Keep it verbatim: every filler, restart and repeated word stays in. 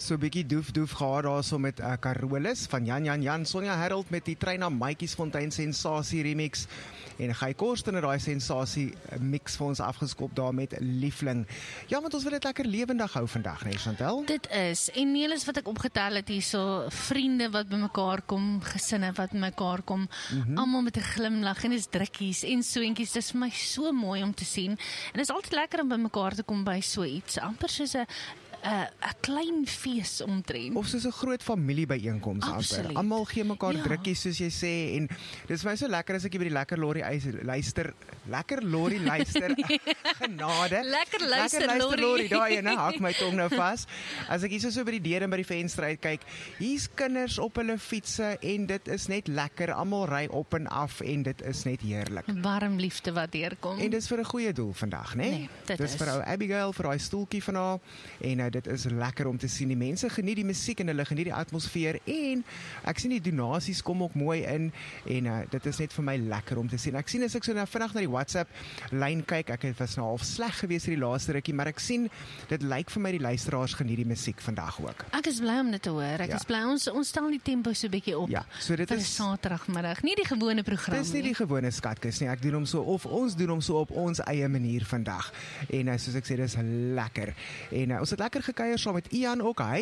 So 'n bietjie doef-doef gehad daar so met uh, Carolus van Jan Jan Jan, Sonja Harold met die Trein na Maatjiesfontein sensasie remix en Guy Korsten het daai sensasie mix vir ons afgeskop daar met Liefling. Ja, want ons wil dit lekker lewendig hou vandag, nee Chantel? Dit is, en meeles wat ek opgetel het hier, so vriende wat by mekaar kom, gesinne wat by mekaar kom, mm-hmm. almal met 'n glimlag en dis drukkies en soentjies, dis vir my so mooi om te sien, en dit is altyd lekker om by mekaar te kom by so iets, amper soos 'n 'n klein fees omtrent. Of soos 'n groot familie byeenkoms amper. Almal gee mekaar ja. drukkies soos jy sê, en dis vir my so lekker as ek by die lekker lorry luister, lekker lorry luister, genade. Lekker luister, lekker luister lorry. lorry, daai ene hak my tong nou vas. As ek hier so by die deur en by die venster uitkyk, hier's kinders op hulle fietsse en dit is net lekker, almal ry op en af en dit is net heerlik. Warm liefde wat deurkom. En dis vir 'n goeie doel vandag, né? Nee? Nee, dit dis is. vir ou Abigail, vir daai stoeltjie van haar, en uh, dit is lekker om te sien. Die mense geniet die musiek en hulle geniet die atmosfeer, en ek sien die donasies kom ook mooi in, en uh, dit is net vir my lekker om te sien. Ek sien as ek so nou vinnig na die WhatsApp lyn kyk, ek het was nou half sleg gewees in die laaste rukkie, maar ek sien dit lyk vir my die luisteraars geniet die musiek vandag ook. Ek is bly om dit te hoor. Ek Ja. is bly ons ons stel die tempo so 'n bietjie op. Ja, so dit vir 'n is Saterdagmiddag, nie die gewone program Dis nie die gewone skatkis nie. Ek doen hom so, of ons doen hom so op ons eie manier vandag. En uh, soos ek sê, dis lekker. En uh, ons het lekker gekuier saam met Ian ook. Hy